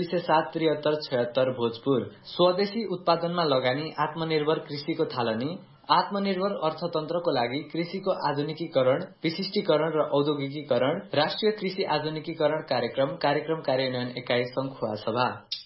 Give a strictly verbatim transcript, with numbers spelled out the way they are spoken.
सय सात त्रिहत्तर छयत्तर भोजपुर। स्वदेशी उत्पादनमा लगानी आत्मनिर्भर कृषिको थालनी। आत्मनिर्भर अर्थतन्त्रको लागि कृषिको आधुनिकीकरण, विशिष्टीकरण र औद्योगिकीकरण। राष्ट्रिय कृषि आधुनिकीकरण कार्यक्रम कार्यक्रम कार्यान्वयन एकाइ संखुवा सभा।